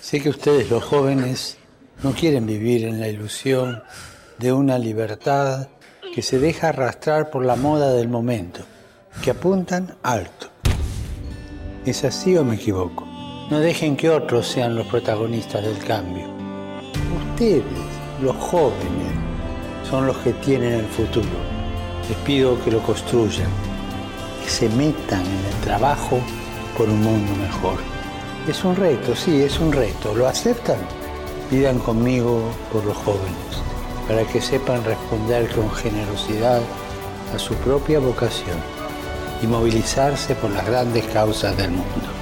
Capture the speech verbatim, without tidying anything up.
Sé que ustedes, los jóvenes, no quieren vivir en la ilusión de una libertad que se deja arrastrar por la moda del momento, que apuntan alto. ¿Es así o me equivoco? No dejen que otros sean los protagonistas del cambio. Ustedes, los jóvenes, son los que tienen el futuro. Les pido que lo construyan, que se metan en el trabajo por un mundo mejor. Es un reto, sí, es un reto. ¿Lo aceptan? Pidan conmigo por los jóvenes, para que sepan responder con generosidad a su propia vocación y movilizarse por las grandes causas del mundo.